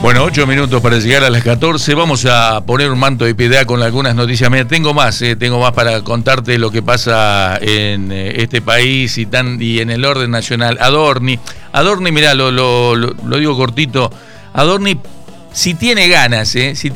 Bueno, 8 minutos para llegar a las 14. Vamos a poner un manto de piedad con algunas noticias. Mira, tengo más para contarte lo que pasa en este país y en el orden nacional. Adorni, mirá, lo digo cortito. Adorni, si tiene ganas,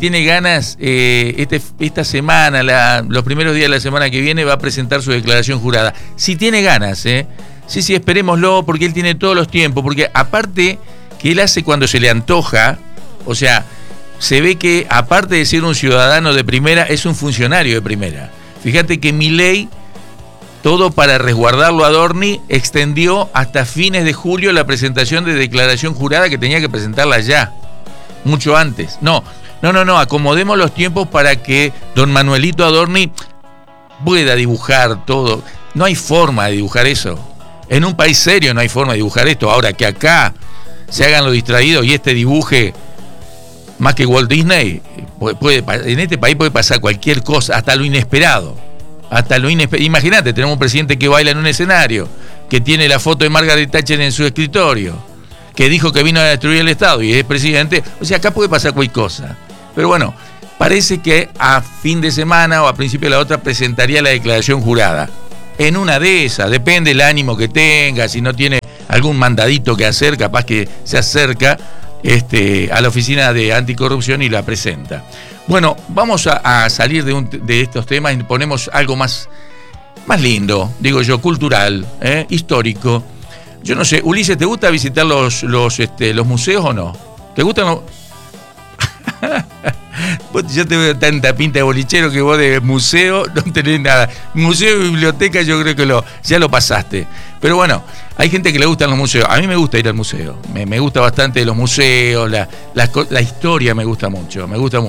esta semana, los primeros días de la semana que viene, va a presentar su declaración jurada. Si tiene ganas, sí, esperémoslo, porque él tiene todos los tiempos, porque aparte que él hace cuando se le antoja, o sea, se ve que aparte de ser un ciudadano de primera, es un funcionario de primera. Fíjate que Milei, todo para resguardarlo a Adorni, extendió hasta fines de julio la presentación de declaración jurada, que tenía que presentarla ya, mucho antes. No, acomodemos los tiempos para que don Manuelito Adorni pueda dibujar todo. No hay forma de dibujar eso. En un país serio no hay forma de dibujar esto. Ahora que acá se hagan los distraídos y dibuje más que Walt Disney, en este país puede pasar cualquier cosa, hasta lo inesperado. Imagínate, tenemos un presidente que baila en un escenario, que tiene la foto de Margaret Thatcher en su escritorio, que dijo que vino a destruir el Estado y es presidente. O sea, acá puede pasar cualquier cosa. Pero bueno, parece que a fin de semana o a principio de la otra presentaría la declaración jurada. En una de esas, depende el ánimo que tenga, si no tiene algún mandadito que hacer, capaz que se acerca a la oficina de anticorrupción y la presenta. Bueno, vamos a salir de estos temas y ponemos algo más lindo, digo yo, cultural, histórico. Yo no sé, Ulises, ¿te gusta visitar los museos o no? ¿Te gustan los...? Yo te veo tanta pinta de bolichero que vos de museo no tenés nada. Museo y biblioteca yo creo que ya lo pasaste. Pero bueno, hay gente que le gustan los museos. A mí me gusta ir al museo. Me gusta bastante los museos, la historia me gusta mucho.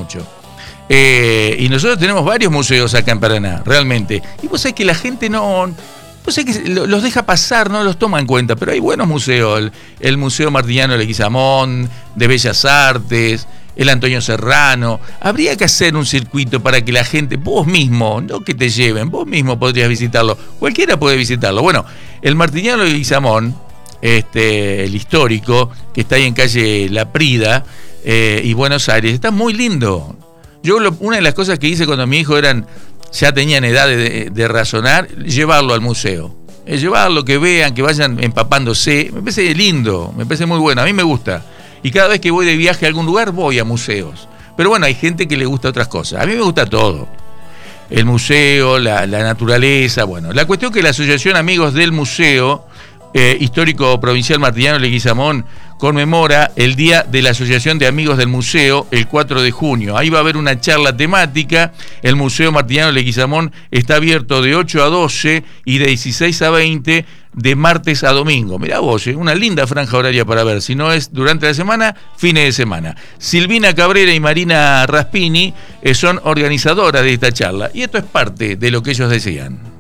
Y nosotros tenemos varios museos acá en Paraná, realmente. Y vos sabés que la gente pues es que los deja pasar, no los toma en cuenta, pero hay buenos museos. El Museo Martiniano de Leguizamón, de Bellas Artes, el Antonio Serrano. Habría que hacer un circuito para que la gente, vos mismo, no que te lleven, vos mismo podrías visitarlo. Cualquiera puede visitarlo. Bueno, el Martiniano de Leguizamón, el histórico, que está ahí en calle La Prida y Buenos Aires, está muy lindo. Una de las cosas que hice cuando mi hijo ya tenían edad de razonar, llevarlo al museo. Llevarlo, que vean, que vayan empapándose. Me parece lindo, me parece muy bueno, a mí me gusta. Y cada vez que voy de viaje a algún lugar, voy a museos. Pero bueno, hay gente que le gusta otras cosas. A mí me gusta todo. El museo, la naturaleza, bueno. La cuestión es que la Asociación Amigos del Museo Histórico Provincial Martiniano de Leguizamón conmemora el Día de la Asociación de Amigos del Museo el 4 de junio. Ahí va a haber una charla temática. El Museo Martiniano de Leguizamón está abierto de 8 a 12 y de 16 a 20 de martes a domingo. Mirá vos, una linda franja horaria para ver. Si no es durante la semana, fines de semana. Silvina Cabrera y Marina Raspini son organizadoras de esta charla. Y esto es parte de lo que ellos decían.